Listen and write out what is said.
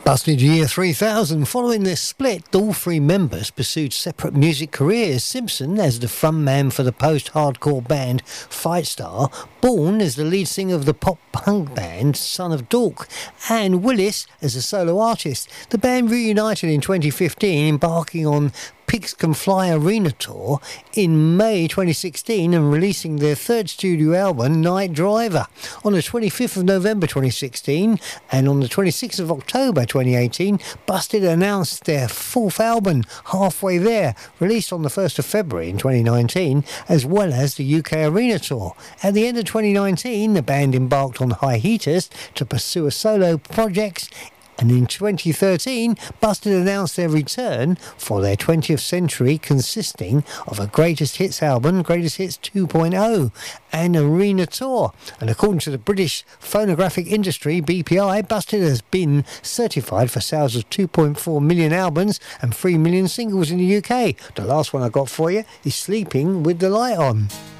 Busted Year 3000. Following their split, all three members pursued separate music careers. Simpson as the frontman for the post-hardcore band Fightstar, Bourne as the lead singer of the pop-punk band Son of Dork, and Willis as a solo artist. The band reunited in 2015, embarking on Pigs Can Fly Arena Tour in May 2016 and releasing their third studio album, Night Driver, on the 25th of November 2016, and on the 26th of October 2018, Busted announced their fourth album, Halfway There, released on the 1st of February in 2019, as well as the UK Arena Tour. At the end of 2019, the band embarked on hiatus to pursue a solo project, and in 2013, Busted announced their return for their 20th century, consisting of a Greatest Hits album, Greatest Hits 2.0, and Arena Tour. And according to the British phonographic industry, BPI, Busted has been certified for sales of 2.4 million albums and 3 million singles in the UK. The last one I got for you is Sleeping with the Light On.